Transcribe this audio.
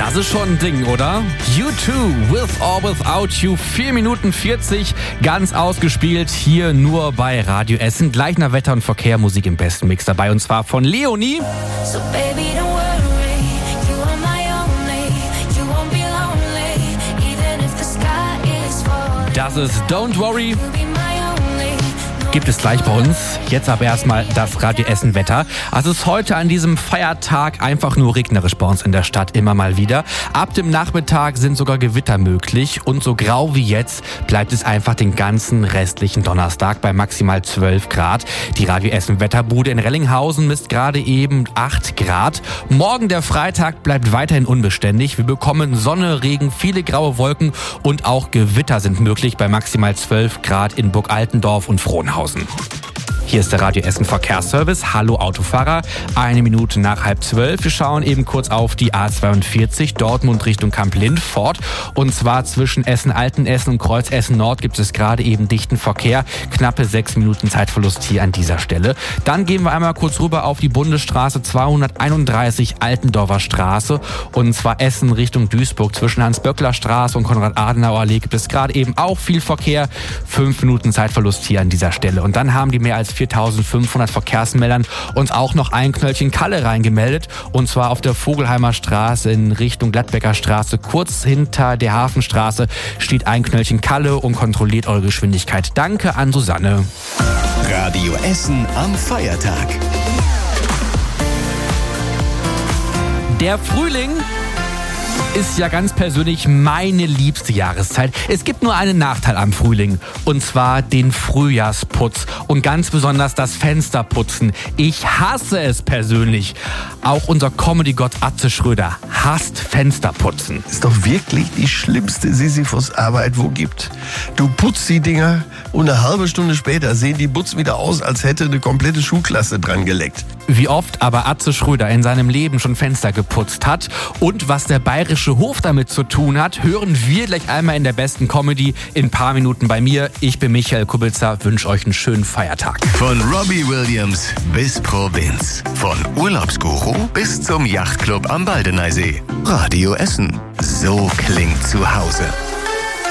Das ist schon ein Ding, oder? U2, With or Without You, 4 Minuten 40, ganz ausgespielt, hier nur bei Radio Essen. Gleich nach Wetter und Verkehr, Musik im besten Mix dabei, und zwar von Leonie. So baby, don't worry, you are my only, you won't be lonely, even if the sky is falling. Das ist Don't Worry. You'll be my only. Gibt es gleich bei uns. Jetzt aber erstmal das Radio Essen Wetter. Also es ist heute an diesem Feiertag einfach nur regnerisch bei uns in der Stadt, immer mal wieder. Ab dem Nachmittag sind sogar Gewitter möglich und so grau wie jetzt bleibt es einfach den ganzen restlichen Donnerstag bei maximal 12 Grad. Die Radio Essen Wetterbude in Rellinghausen misst gerade eben 8 Grad. Morgen der Freitag bleibt weiterhin unbeständig. Wir bekommen Sonne, Regen, viele graue Wolken und auch Gewitter sind möglich bei maximal 12 Grad in Burg Altendorf und Frohnhausen. Hier ist der Radio Essen Verkehrsservice. Hallo Autofahrer, 1 Minute nach 11:30. Wir schauen eben kurz auf die A42 Dortmund Richtung Kamp-Lindfort. Und zwar zwischen Essen-Altenessen und Kreuz Essen-Nord gibt es gerade eben dichten Verkehr. Knappe 6 Minuten Zeitverlust hier an dieser Stelle. Dann gehen wir einmal kurz rüber auf die Bundesstraße 231 Altendorfer Straße. Und zwar Essen Richtung Duisburg zwischen Hans-Böckler-Straße und Konrad-Adenauer-Allee gibt es gerade eben auch viel Verkehr. 5 Minuten Zeitverlust hier an dieser Stelle. Und dann haben die mehr als 4.500 Verkehrsmeldern uns auch noch ein Knöllchen Kalle reingemeldet. Und zwar auf der Vogelheimer Straße in Richtung Gladbecker Straße. Kurz hinter der Hafenstraße steht ein Knöllchen Kalle und kontrolliert eure Geschwindigkeit. Danke an Susanne. Radio Essen am Feiertag. Der Frühling ist ja ganz persönlich meine liebste Jahreszeit. Es gibt nur einen Nachteil am Frühling, und zwar den Frühjahrsputz und ganz besonders das Fensterputzen. Ich hasse es persönlich. Auch unser Comedy-Gott Atze Schröder hasst Fensterputzen. Ist doch wirklich die schlimmste Sisyphus-Arbeit, wo gibt. Du putzt die Dinger und eine halbe Stunde später sehen die Butz wieder aus, als hätte eine komplette Schulklasse dran geleckt. Wie oft aber Atze Schröder in seinem Leben schon Fenster geputzt hat und was der bayerische Hof damit zu tun hat, hören wir gleich einmal in der besten Comedy in ein paar Minuten bei mir. Ich bin Michael Kubitzer, wünsche euch einen schönen Feiertag. Von Robbie Williams bis Provinz. Von Urlaubsguru bis zum Yachtclub am Baldeneysee. Radio Essen. So klingt zu Hause.